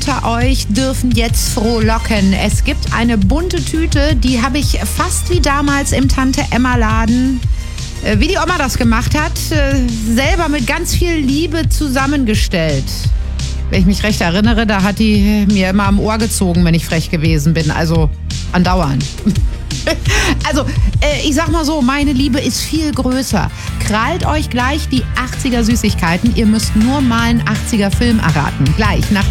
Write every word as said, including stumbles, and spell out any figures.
unter euch dürfen jetzt frohlocken. Es gibt eine bunte Tüte, die habe ich fast wie damals im Tante-Emma-Laden, äh, wie die Oma das gemacht hat, äh, selber mit ganz viel Liebe zusammengestellt. Wenn ich mich recht erinnere, da hat die mir immer am Ohr gezogen, wenn ich frech gewesen bin. Also andauernd. Also, äh, ich sag mal so, meine Liebe ist viel größer. Krallt euch gleich die achtziger Süßigkeiten. Ihr müsst nur mal einen achtziger Film erraten. Gleich nach